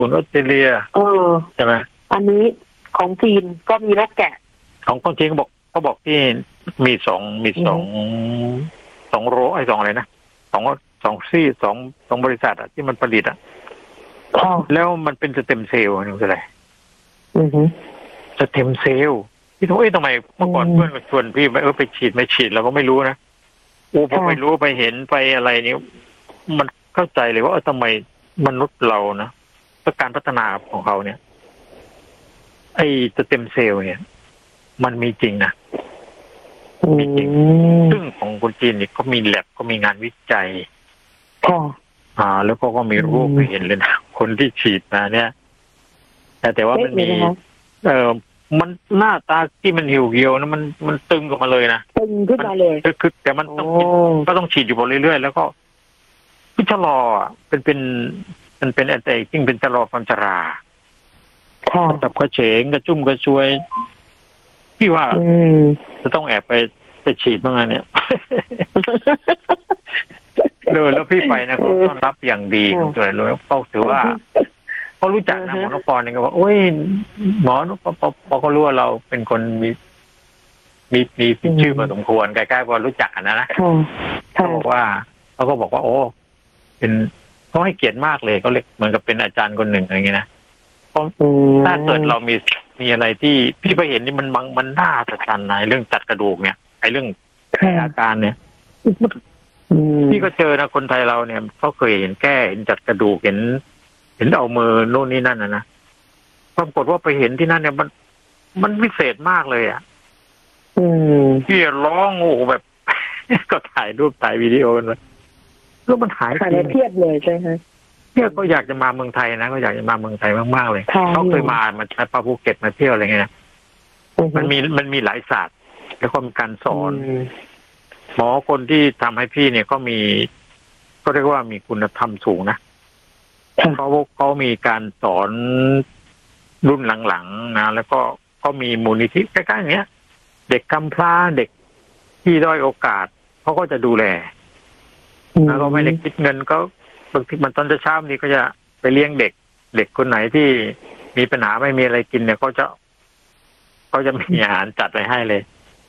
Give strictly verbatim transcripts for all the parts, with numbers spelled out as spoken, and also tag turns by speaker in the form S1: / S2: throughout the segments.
S1: ญี่ปุ่นออสเตรเลีย
S2: เออ
S1: ใช่ไหม
S2: อันนี้ของจีนก็มีนกแกะ
S1: ของคนจีนเขาบอกเขาบอกที่มีสองมีสองสองโรไอ้สองอะไรนะสองสองซี่สองสองบริษัทอะที่มันผลิตอะแล้วมันเป็นสเต็มเซลล์นี่คืออะไรสเต็มเซลล์พี่ทำไมทำไมเมื่อก่อนเพื่อนชวนพี่ไปเออไปฉีดไม่ฉีดเราก็ไม่รู้นะโอ้พอไปรู้ไปเห็นไปอะไรนี้มันเข้าใจเลยว่าเออทำไมมนุษย์เรานะการพัฒนาของเขาเนี่ยไอ้สเต็มเซลล์เนี่ยมันมีจริงนะมีจริงซึ่งของคนจีนเนี่ยก็มีแลบก็มีงานวิจัยอ่าแล้วก็ก็มีรูปเห็นเลยนะคนที่ฉีดมาเนี่ยแต่แต่ว่ามันมีเออมันหน้าตาที่มันเหี่ยวๆนะมันมันตึงออกมาเลยนะ
S2: ตึงขึ้นมาเลย
S1: คือแต่มันต้องก็ต้องฉีดอยู่บนเรื่อยๆแล้วก็พิชะลอเป็นเป็นมันเป็นอะไรจริงเป็นชะลอความชราแต่กระเฉงกระจุ่มกระชวยพี่ว่าจะต้องแอบไปไปฉีดบ้างนะเนี่ยเลยแล้วพี่ไปนะเขาต้อนรับอย่างดีของตัวเลยเขาถือว่าเขารู้จักนะหมอนพรเนี่ยก็ว่าโอ้ยหมอพอพอเขารู้ว่าเราเป็นคนมีมีมีชื่อพอสมควรใกล้ๆพอรู้จักกันนะนะเขาบอกว่าเขาก็บอกว่าโอ้เป็นเขาให้เกียรติมากเลยเขาเรียกเหมือนกับเป็นอาจารย์คนหนึ่งอะไรอย่างเงี้ยนะเพราะถ้าเกิดเรามีมีอะไรที่พี่ไปเห็นนี่มันมันมันน่าสะใจในเรื่องจัดกระดูกเนี่ยไอ้เรื่องอาการเนี่ยพี่ก็เจอนะคนไทยเราเนี่ยเขาเคยเห็นแก้เห็นจัดกระดูกเห็นเห็นเอามือโน่นนี่นั่นนะนะปรากฏว่าไปเห็นที่นั่นเนี่ยมันมันพิเศษมากเลยอ่ะพี่ร้องโอ้แบบ ก็ถ่ายรูปถ่ายวิดีโอเลยแล้วมันหาย
S2: ไปเทียบเลยใช่ไหม
S1: เนี่ยก็อยากจะมาเมืองไทยนะก็อยากจะมาเมืองไทยมากๆเลยเขาเคยมามาใช้ปาภูเก็ตมาเที่ยวอะไรเงี้ยมันมีมันมีหลายศาสตร์แล้วก็มีการสอนหมอคนที่ทำให้พี่เนี่ยก็มีก็เรียกว่ามีคุณธรรมสูงนะเขาเขามีการสอนรุ่นหลังๆนะแล้วก็เขามีมูลนิธิใกล้ๆอย่างเงี้ยเด็กกำพร้าเด็กที่ด้อยโอกาสเขาก็จะดูแลแล้วก็ไม่ได้คิดเงินก็บางทีมันตอนเช้านี้ก็จะไปเลี้ยงเด็กเด็กคนไหนที่มีปัญหาไม่มีอะไรกินเนี่ยเขาจะเขาจะมีอาหารจัดไปให้เลย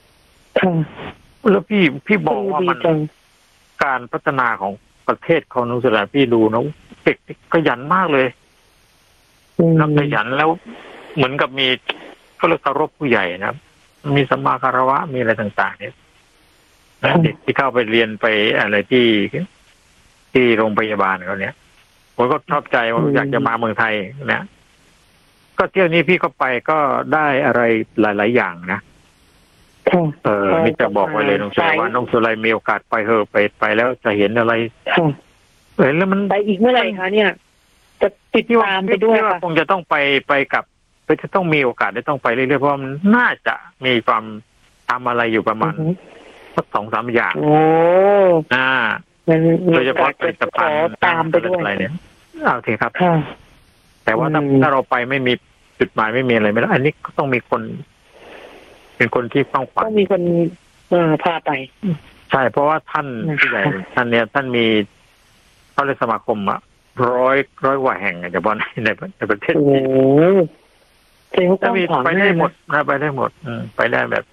S1: แล้วพี่พี่บอกว่ามันการพัฒนาของประเทศเขานุสระพี่ดูนะเด็กขยันมากเลยนักขยันแล้วเหมือนกับมีก็เลยเคารพผู้ใหญ่นะมีสัมมาคารวะมีอะไรต่างๆเนี่ยเด็กที่เข้าไปเรียนไปอะไรที่ที่โรงพยาบาลเขาเนี่ยผมก็ชอบใจว่าอยากจะมาเมืองไทยนะก็เที่ยวนี้พี่ก็ไปก็ได้อะไรหลายๆอย่างนะเออนี่จะบอกไว้เลยน้องสุไลว่าน้องสุไลมีโอกาสไปเถอะไปไปแล้วจะเห็นอะไรเห็นแล้วมัน
S2: ไปอีกเมื่อไหร่คะเนี่ยจะติดตามไปด้วยค่ะ
S1: คงจะต้องไปไปกับจะต้องมีโอกาสได้ต้องไปเรื่อยๆเพราะมันน่าจะมีความทำอะไรอยู่ประมาณสักสองสามอย่าง
S2: โอ้
S1: อ่าโดยเฉพาะผลิตภัณฑ์
S2: ตามไปด้วย
S1: อะไรเนี่ยโอเคครับแต่ว่าถ้าถ้าเราไปไม่มีจุดหมายไม่มีอะไรไม่ได้อันนี้ก็ต้องมีคนเป็นคนที่ต้องฝัน
S2: ต้องมีคนเออพาไป
S1: ใช่เพราะว่าท่านผู้ใหญ่ท่านเนี้ยท่านมีเขาเรียกสมาคมอะร้อยร้อยกว่าแห่งเฉพาะในในประเทศจีนถ้ามีไปได้หมดนะไปได้หมดไปได้แบบ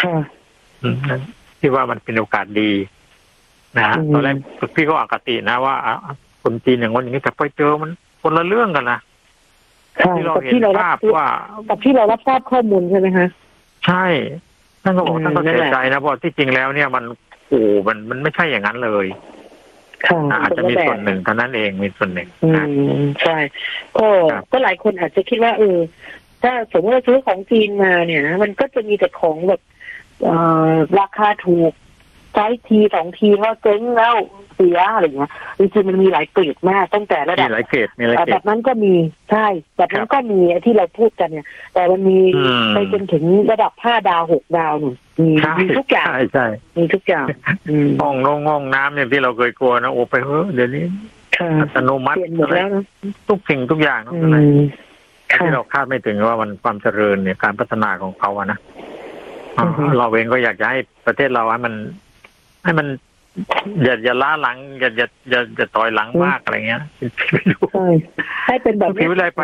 S1: ที่ว่ามันเป็นโอกาสดีนะตอนแรกพี่ก็อคตินะว่าคนจีนอย่างนี้อย่างนี้แต่ไปเจอมันคนละเรื่องกันนะที่เราเห็นภาพว่า
S2: กับที่เรารับทราบข้อมูลใช่ไหมคะ
S1: ใช่ท่านก็บอกท่านก็เสียใจนะเพราะที่จริงแล้วเนี่ยมันโอ้มันมันไม่ใช่อย่างนั้นเลยอาจจะมีส่วนหนึ่งเท่านั้นเองมีส่วนหนึ่ง
S2: ใช่ก็ก็หลายคนอาจจะคิดว่าเออถ้าสมมติเราซื้อของจีนมาเนี่ยมันก็จะมีแต่ของแบบราคาถูกใช้ทีสองทีก็เจ๊งแล้วเสียอะไรเงี้ยจริงๆมันมีหลายเกรดมากตั้งแต่ระดับแบบนั้นก็มีใช่แบบนั้นก็มีที่เราพูดกันเนี่ยแต่มันมีไปจนถึงระดับห้าดาวหกดาวหนึ่งมีมีทุกอย่าง
S1: ใช่ใช่
S2: มีทุกอย่าง
S1: ห้องนงห้องน้ำเนี่ยที่เราเคยกลัวนะโอ้ไปเฮ้ยเดี๋ยวนี้อัตโนมัติ
S2: หมดแล้วนะ
S1: ทุกสิ่งทุกอย่างอะไรที่เราคาดไม่ถึงว่ามันความเจริญเนี่ยการพัฒนาของเขาอะนะเราเองก็อยากจะให้ประเทศเราให้มันให้มันอย่าอย่าล้าหลังอย่าอย่าอย่าอย่าต่อยหลังมากอะไรเงี้ย
S2: ให้เป็นแบบ
S1: นี้